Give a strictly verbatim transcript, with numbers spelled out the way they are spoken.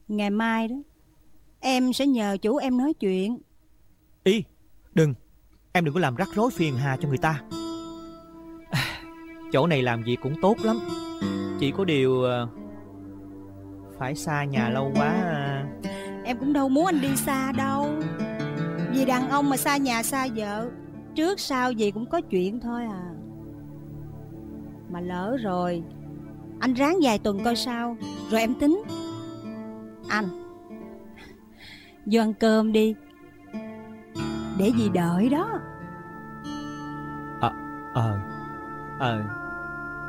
Ngày mai đó em sẽ nhờ chủ em nói chuyện. Y, đừng. Em đừng có làm rắc rối phiền hà cho người ta. Chỗ này làm việc cũng tốt lắm, chỉ có điều phải xa nhà lâu quá. Em cũng đâu muốn anh đi xa đâu. Vì đàn ông mà xa nhà xa vợ, trước sau gì cũng có chuyện thôi à. Mà lỡ rồi, anh ráng vài tuần coi sao, rồi em tính. Anh vô ăn cơm đi, để dì đợi đó. Ờ Ờ Ờ